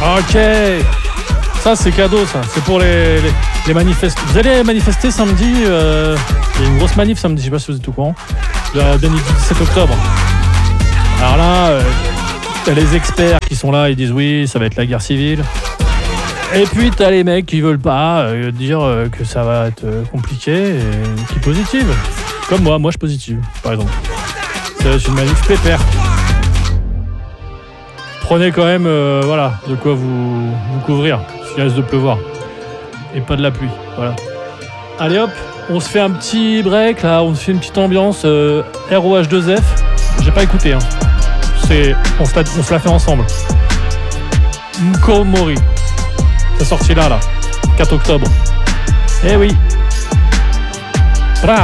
Ok. Ça, c'est cadeau, ça. C'est pour les manifestants. Vous allez manifester samedi. Il y a une grosse manif samedi, je sais pas si vous êtes au courant. Le 17 octobre. Alors là, t'as les experts qui sont là, ils disent oui, ça va être la guerre civile. Et puis t'as les mecs qui veulent pas dire que ça va être compliqué et qui positivent. Comme moi je suis positive, par exemple. C'est une manif pépère. Prenez quand même voilà, de quoi vous couvrir, s'il risque de pleuvoir. Et pas de la pluie, voilà. Allez hop, on se fait un petit break là, on se fait une petite ambiance ROH2F. J'ai pas écouté, hein. On se l'a fait ensemble. Nkomori. C'est sorti là, 4 octobre. Eh oui.